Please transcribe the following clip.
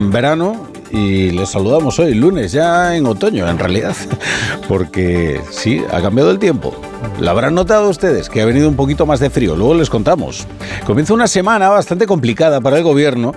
verano y les saludamos hoy, lunes, ya en otoño en realidad, porque sí, ha cambiado el tiempo. Lo habrán notado ustedes, que ha venido un poquito más de frío, luego les contamos. Comienza una semana bastante complicada para el gobierno